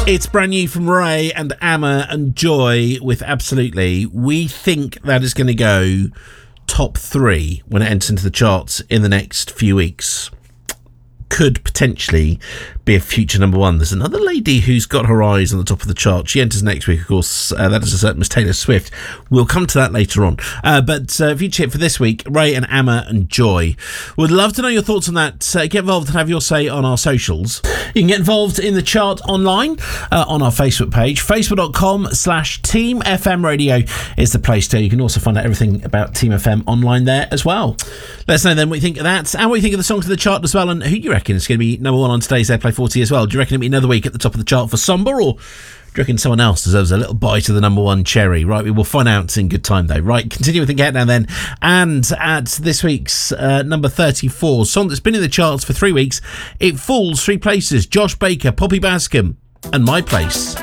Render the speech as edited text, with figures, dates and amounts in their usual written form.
It's brand new from Ray and Amma and Joy with Absolutely. We think that is going to go top 3 when it enters into the charts in the next few weeks. Could potentially be a future number 1. There's another lady who's got her eyes on the top of the chart. She enters next week, of course. That is a certain Miss Taylor Swift. We'll come to that later on. But future hit for this week, Ray and Amma and Joy. Would love to know your thoughts on that. Get involved and have your say on our socials. You can get involved in the chart online on our Facebook page. Facebook.com/Team FM Radio is the place to. You can also find out everything about Team FM online there as well. Let us know then what you think of that and what you think of the songs of the chart as well, and who you reckon is going to be number 1 on today's Airplay 40 as well. Do you reckon it'll be another week at the top of the chart for Somber, or do you reckon someone else deserves a little bite of the number 1 cherry? Right, we will find out in good time though. Right, continue with the countdown then. And at this week's number 34, song that's been in the charts for 3 weeks, it falls 3 places. Josh Baker, Poppy Bascom, and My Place.